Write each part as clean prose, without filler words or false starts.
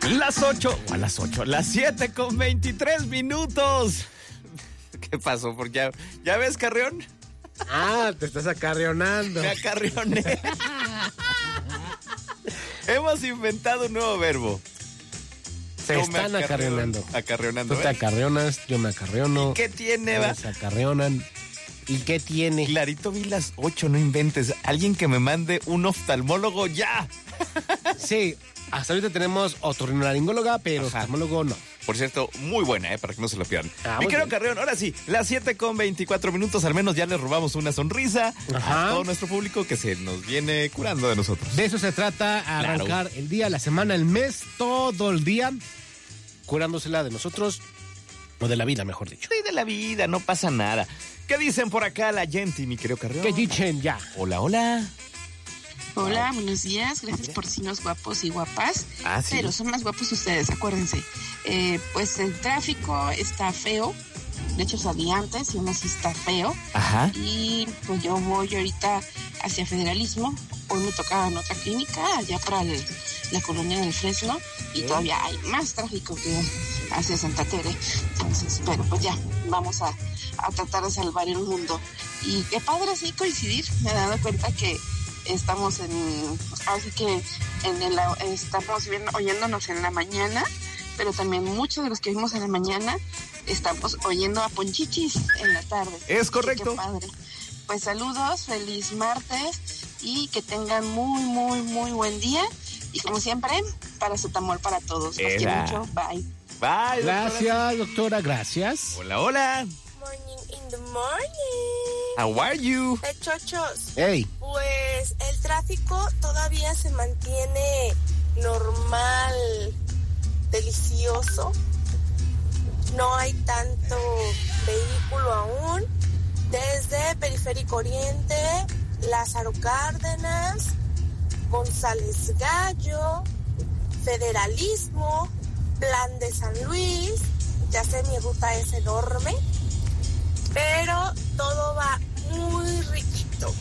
Las 7:23. ¿Qué pasó? Porque ya ves, Carrión. Te estás acarrionando. Me acarrioné. Hemos inventado un nuevo verbo. Se están acarrionando. Acarrionando. Tú te acarrionas, yo me acarriono. ¿Y qué tiene, va? Se acarrionan. ¿Y qué tiene? Clarito vi las 8, no inventes. Alguien que me mande un oftalmólogo ya. Sí, hasta ahorita tenemos otorrinolaringóloga, pero oftalmólogo no. Por cierto, muy buena, para que no se lo pierdan. Mi querido bien. Carrión, ahora sí, las 7:24, al menos ya les robamos una sonrisa a todo nuestro público que se nos viene curando de nosotros. De eso se trata, arrancar el día, la semana, el mes, todo el día, curándosela de nosotros, o de la vida, mejor dicho. Sí, de la vida, no pasa nada. ¿Qué dicen por acá la gente, mi querido Carrión? ¿Qué dicen ya? Hola, hola. Hola, buenos días. Gracias por decirnos guapos y guapas. Sí. Pero son más guapos ustedes, acuérdense. Pues el tráfico está feo. De hecho, salí antes y aún así está feo. Ajá. Y pues yo voy ahorita hacia Federalismo. Hoy me tocaba en otra clínica, allá para la colonia del Fresno. Y todavía hay más tráfico que hacia Santa Tere. Entonces, pero pues ya, vamos a tratar de salvar el mundo. Y qué padre así coincidir. Me he dado cuenta que estamos estamos oyéndonos en la mañana, pero también muchos de los que vimos en la mañana estamos oyendo a Ponchichis en la tarde. Es correcto. Qué padre. Pues saludos, feliz martes y que tengan muy, muy, muy buen día. Y como siempre, paracetamol para todos. Los quiero mucho. Bye. Bye, gracias, doctora, gracias. Hola, hola. Morning in the morning. How are you? Chochos. Hey. Pues el tráfico todavía se mantiene normal, delicioso. No hay tanto vehículo aún. Desde Periférico Oriente, Lázaro Cárdenas, González Gallo, Federalismo, Plan de San Luis. Ya sé, mi ruta es enorme, pero todo va muy riquito.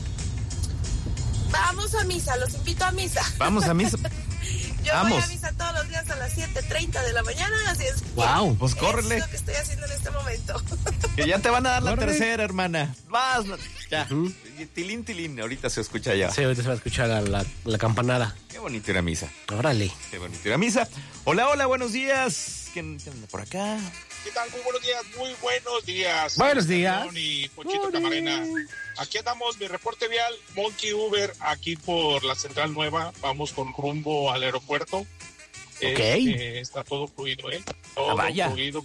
Vamos a misa, los invito a misa. Vamos a misa. Yo voy a misa todos los días a las 7:30 de la mañana, así es. Wow, pues córrele. Es lo que estoy haciendo en este momento. Que ya te van a dar la tercera, hermana. Vas, ya. Tilín, tilín, ahorita se escucha ya. Sí, ahorita se va a escuchar la campanada. Qué bonito ir a misa. Órale. Qué bonito ir a misa. Hola, hola, buenos días. ¿Quién anda por acá? ¿Qué tal? Muy buenos días, muy buenos días. Buenos días. Y Ponchito Camarena. Aquí andamos, mi reporte vial, Monkey Uber, aquí por la Central Nueva. Vamos con rumbo al aeropuerto. Está todo fluido, ¿eh? Todo fluido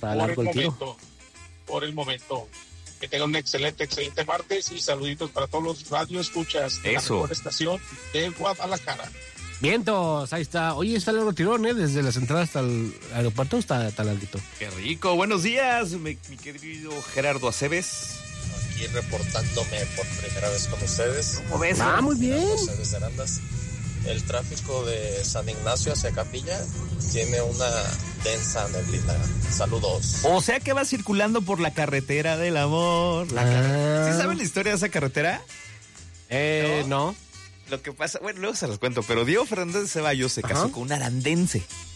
por el momento. Que tengan un excelente martes y saluditos para todos los radioescuchas de la mejor estación de Guadalajara. Vientos, ahí está. Oye, está largo tirón, desde la central hasta el aeropuerto, está larguito. Qué rico, buenos días, mi querido Gerardo Aceves. Aquí reportándome por primera vez con ustedes. ¿Cómo ves? Muy bien. Aceves de Arandas. El tráfico de San Ignacio hacia Capilla tiene una densa neblina. Saludos. O sea que va circulando por la carretera del amor. ¿Sí saben la historia de esa carretera? No. Lo que pasa, bueno, luego se los cuento, pero Diego Fernández de Ceballos se casó con una arandense.